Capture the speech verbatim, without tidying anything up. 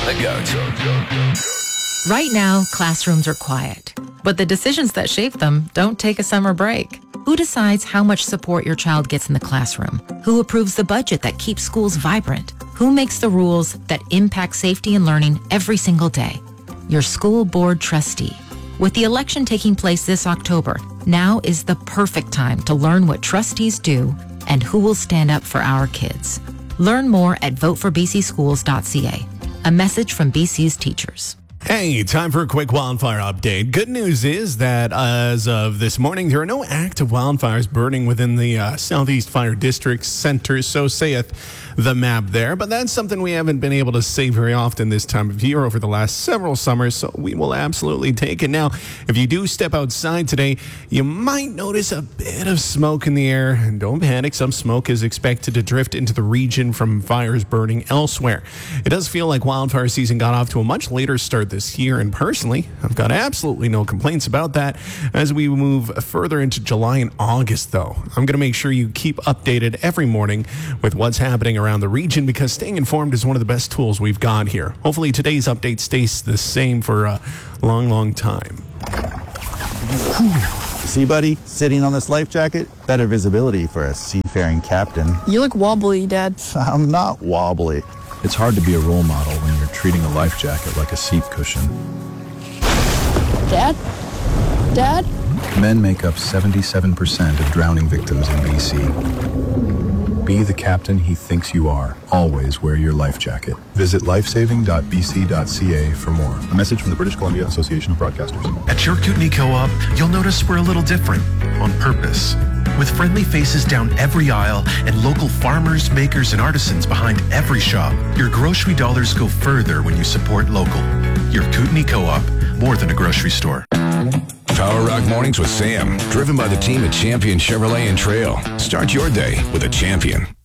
The Goat. Right now, classrooms are quiet, but the decisions that shape them don't take a summer break. Who decides how much support your child gets in the classroom? Who approves the budget that keeps schools vibrant? Who makes the rules that impact safety and learning every single day? Your school board trustee. With the election taking place this October, now is the perfect time to learn what trustees do and who will stand up for our kids. Learn more at vote for b c schools dot c a. A message from B C's teachers. Hey, time for a quick wildfire update. Good news is that as of this morning, there are no active wildfires burning within the uh, Southeast Fire District Center, so saith the map there. But that's something we haven't been able to say very often this time of year over the last several summers, so we will absolutely take it. Now, if you do step outside today, you might notice a bit of smoke in the air. And don't panic, some smoke is expected to drift into the region from fires burning elsewhere. It does feel like wildfire season got off to a much later start this year, and personally, I've got absolutely no complaints about that. As we move further into July and August, though, I'm going to make sure you keep updated every morning with what's happening around the region, because staying informed is one of the best tools we've got here. Hopefully today's update stays the same for a long, long time. See, buddy, sitting on this life jacket, better visibility for a seafaring captain. You look wobbly, Dad. I'm not wobbly. It's hard to be a role model when you're treating a life jacket like a seat cushion. Dad? Dad? Men make up seventy-seven percent of drowning victims in B C. Be the captain he thinks you are. Always wear your life jacket. Visit lifesaving dot b c dot c a for more. A message from the British Columbia Association of Broadcasters. At your Kootenai Co-op, you'll notice we're a little different, on purpose. With friendly faces down every aisle and local farmers, makers, and artisans behind every shop, your grocery dollars go further when you support local. Your Kootenai Co-op, more than a grocery store. Power Rock Mornings with Sam, driven by the team at Champion Chevrolet and Trail. Start your day with a Champion.